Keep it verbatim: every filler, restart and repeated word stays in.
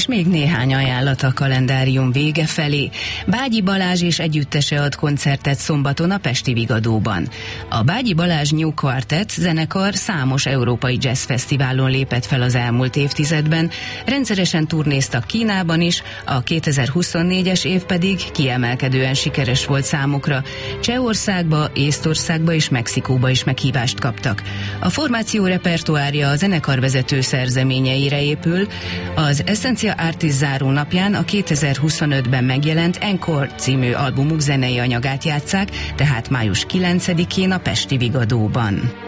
még néhány ajánlat a kalendárium vége felé. Bágyi Balázs és együttese ad koncertet szombaton a Pesti Vigadóban. A Bágyi Balázs New Quartet zenekar számos európai jazzfesztiválon lépett fel az elmúlt évtizedben, rendszeresen turnéztak Kínában is, a kétezer-huszonnégyes év pedig kiemelkedően sikeres volt számukra. Csehországba, Észtországba és Mexikóba is meghívást kaptak. A formáció repertoárja a zenekarvezető szerzeményeire épül. Az Essentia Artis záró napján a kétezer-huszonötben megjelent Encore című albumuk zenei anyagát játsszák, tehát május kilencedikén a Pesti Vigadóban.